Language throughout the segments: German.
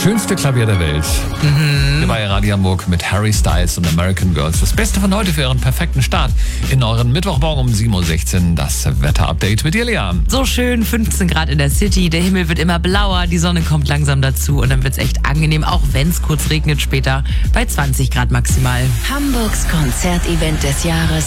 schönste Klavier der Welt. Hier bei Radio Hamburg mit Harry Styles und American Girls. Das Beste von heute für Ihren perfekten Start in euren Mittwochmorgen um 7.16 Uhr. Das Wetter-Update mit dir, Lea. So schön, 15 Grad in der City, der Himmel wird immer blauer, die Sonne kommt langsam dazu und dann wird es echt angenehm, auch wenn es kurz regnet später, bei 20 Grad maximal. Hamburgs Konzertevent des Jahres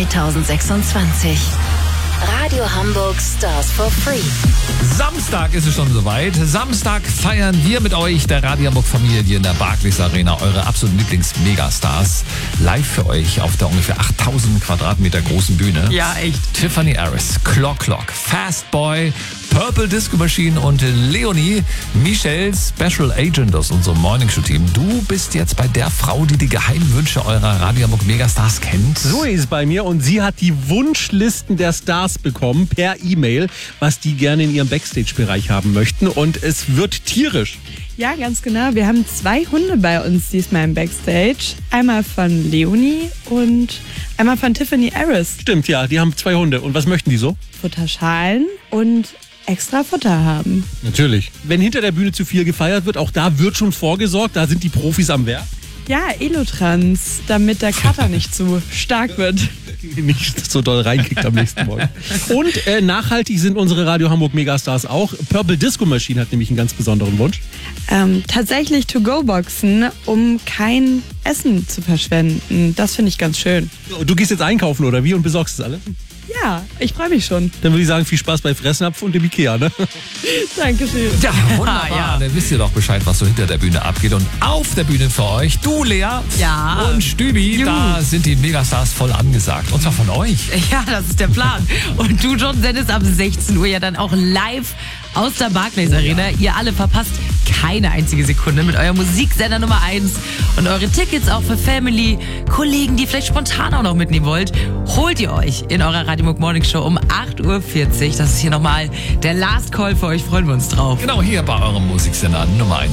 2026. Radio Hamburg Stars for Free. Samstag ist es schon soweit. Samstag feiern wir mit euch, der Radio Hamburg Familie in der Barclays Arena, eure absoluten Lieblings-Megastars. Live für euch auf der ungefähr 8000 Quadratmeter großen Bühne. Ja, echt. Tiffany Harris, Clock, Fast Boy, Purple Disco Machine und Leonie, Michelle, Special Agent aus unserem Morningshow-Team. Du bist jetzt bei der Frau, die die Geheimwünsche eurer Radio Hamburg Megastars kennt. Zoe ist bei mir und sie hat die Wunschlisten der Stars bekommen per E-Mail, was die gerne in ihrem Backstage-Bereich haben möchten, und es wird tierisch. Ja, ganz genau. Wir haben 2 Hunde bei uns diesmal im Backstage. Einmal von Leonie und einmal von Tiffany Harris. Stimmt, ja, die haben 2 Hunde. Und was möchten die so? Futterschalen und extra Futter haben. Natürlich. Wenn hinter der Bühne zu viel gefeiert wird, auch da wird schon vorgesorgt, da sind die Profis am Werk. Ja, Elotrans, damit der Kater nicht zu stark wird. Nicht so doll reinkickt am nächsten Morgen. Und nachhaltig sind unsere Radio Hamburg Megastars auch. Purple Disco Machine hat nämlich einen ganz besonderen Wunsch. Tatsächlich To-Go-Boxen, um kein Essen zu verschwenden. Das finde ich ganz schön. Du gehst jetzt einkaufen, oder wie? Und besorgst das alles? Ja, ich freue mich schon. Dann würde ich sagen, viel Spaß bei Fressnapf und dem Ikea, ne? Dankeschön. Ja, wunderbar. Ja. Dann wisst ihr doch Bescheid, was so hinter der Bühne abgeht. Und auf der Bühne für euch, du, Lea, Ja. und Stübi, Juhu. da sind die Megastars voll angesagt. Und zwar von euch. Ja, das ist der Plan. Und du, John, sendest ab 16 Uhr ja dann auch live aus der Barclays Arena. Ihr alle verpasst keine einzige Sekunde mit eurem Musiksender Nummer 1. Und eure Tickets auch für Family, Kollegen, die vielleicht spontan auch noch mitnehmen wollt, holt ihr euch in eurer Radio Hamburg Morning Show um 8.40 Uhr. Das ist hier nochmal der Last Call für euch. Freuen wir uns drauf. Genau hier bei eurem Musiksender Nummer 1.